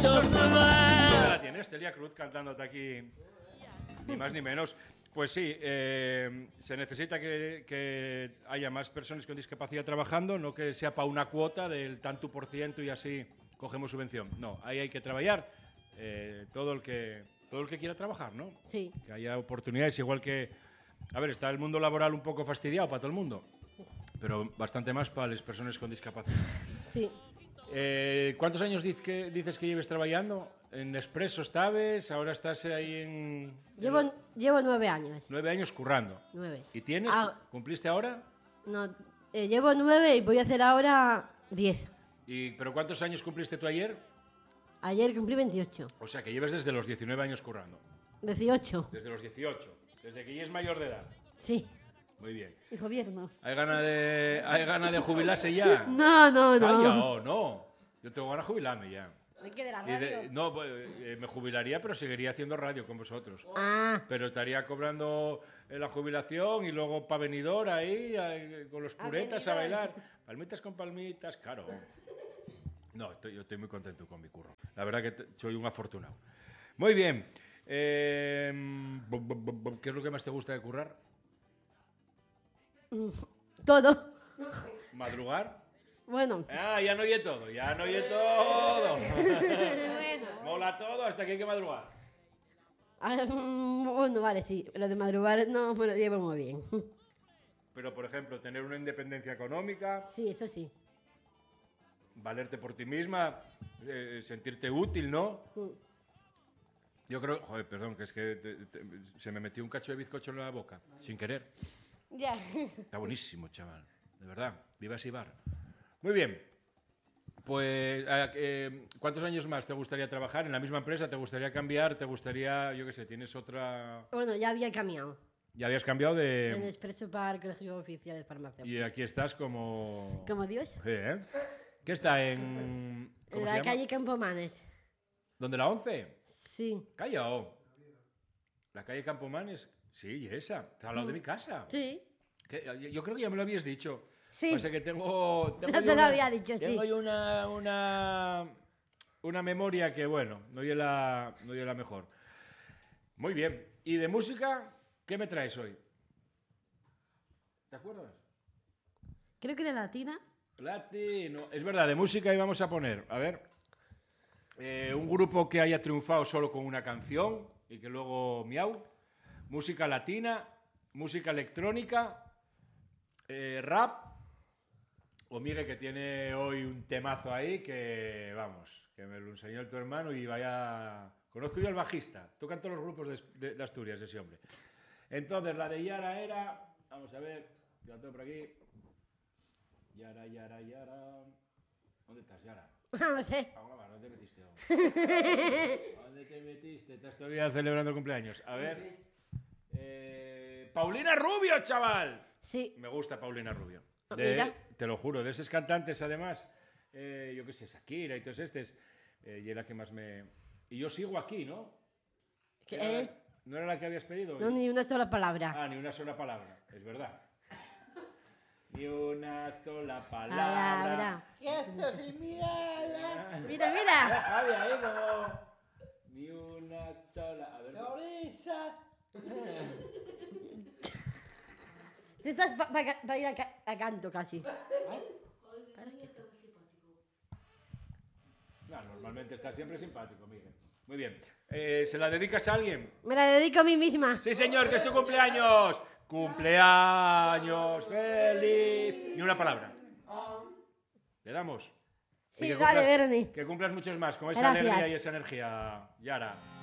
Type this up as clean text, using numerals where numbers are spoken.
muchos más. La tienes, Celia Cruz, cantándote aquí, ni más ni menos. Pues sí, se necesita que haya más personas con discapacidad trabajando, no que sea para una cuota del tanto por ciento y así cogemos subvención. No, ahí hay que trabajar todo el que quiera trabajar, ¿no? Sí. Que haya oportunidades, igual que... A ver, está el mundo laboral un poco fastidiado para todo el mundo, pero bastante más para las personas con discapacidad. Sí. ¿Cuántos años dices que lleves trabajando? ¿En Nespresso estabas? ¿Ahora estás ahí en...? Llevo 9 años. 9 años currando. 9. ¿Y tienes? ¿Cumpliste ahora? No, llevo 9 y voy a hacer ahora 10. ¿Pero cuántos años cumpliste tú ayer? Ayer cumplí 28. O sea, que lleves desde los 19 años currando. 18. Desde los 18. Desde que ya es mayor de edad. Sí. Muy bien. Y gobierno. ¿Hay ganas de jubilarse ya? No. Calla, no. Yo tengo ganas de jubilarme ya. ¿Me quedé la radio? Me jubilaría, pero seguiría haciendo radio con vosotros. Ah. Pero estaría cobrando la jubilación y luego pa' venidor ahí, con los puretas a bailar. Palmitas con palmitas, claro. No, yo estoy muy contento con mi curro. La verdad que soy un afortunado. Muy bien. ¿Qué es lo que más te gusta de currar? Todo. ¿Madrugar? Bueno. Ya no oye todo. Bueno. Mola todo hasta que hay que madrugar. Bueno, vale, sí. Lo de madrugar no me lo llevo muy bien. Pero, por ejemplo, tener una independencia económica... Sí, eso sí. Valerte por ti misma, sentirte útil, ¿no? Yo creo... Joder, perdón, que es que se me metió un cacho de bizcocho en la boca, sin querer. Ya. Está buenísimo, chaval. De verdad. Viva Sibar. Muy bien. Pues, ¿cuántos años más te gustaría trabajar en la misma empresa? ¿Te gustaría cambiar? ¿Te gustaría, yo qué sé, tienes otra...? Bueno, ya había cambiado. ¿Ya habías cambiado de...? En Expreso para el Colegio Oficial de Farmacia. Y aquí estás como... Como Dios. Sí, ¿eh? ¿Qué está en...? ¿Cómo En se la llama? calle Campomanes. ¿Dónde, la 11? Sí. Callao. La calle Campomanes. Sí, esa. Está al lado de mi casa. Sí. Yo creo que ya me lo habías dicho. Sí. Pasa que tengo Ya te lo había dicho, tengo sí. yo una memoria que, bueno, no es la mejor. Muy bien. ¿Y de música qué me traes hoy? ¿Te acuerdas? Creo que era latina. Latino. Es verdad, de música íbamos a poner, a ver, un grupo que haya triunfado solo con una canción y que luego miau. Música latina, música electrónica, rap. O Miguel, que tiene hoy un temazo ahí que, vamos, que me lo enseñó tu hermano y vaya... Conozco yo al bajista, tocan todos los grupos de Asturias ese hombre. Entonces, la de Yara era... Vamos a ver, ya lo tengo por aquí. Yara. ¿Dónde estás, Yara? No sé. ¿Dónde te metiste? ¿Dónde te metiste? Estás todavía celebrando el cumpleaños. A ver. Paulina Rubio, chaval. Sí. Me gusta Paulina Rubio. Mira. Te lo juro, de esos cantantes además, yo qué sé, Shakira y todos estos, y era que más me... Y yo sigo aquí, ¿no? ¿Qué? ¿No era la que habías pedido? No, ni una sola palabra. Ni una sola palabra, es verdad. Ni una sola palabra. Esto sí, mira. Mira. Javi, ahí como... Ni una sola... A ver... Tú estás para ir a canto casi. No, normalmente estás siempre simpático, Miguel. Muy bien. ¿Se la dedicas a alguien? Me la dedico a mí misma. Sí, señor, que es tu cumpleaños. ¡Cumpleaños feliz! Ni una palabra. ¿Le damos? Sí, Y que dale, cumplas- Bernie. Que cumplas muchos más, con esa Gracias. alegría y esa energía, Yara.